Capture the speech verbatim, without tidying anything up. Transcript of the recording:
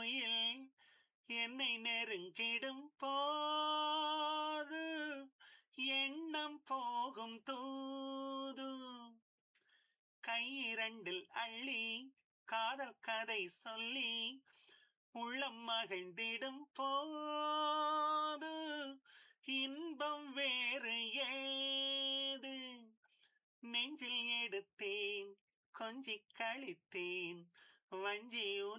குயில் என்னை நெருங்கிடும் போது எண்ணம் போகும் தூது கை இரண்டில் அள்ளி காதல் கதை சொல்லி உள்ளம் மகிழ்ந்திடும் போது இன்பம் வேறு ஏது நெஞ்சில் எடுத்தேன் கொஞ்சி கழித்தேன் வஞ்சி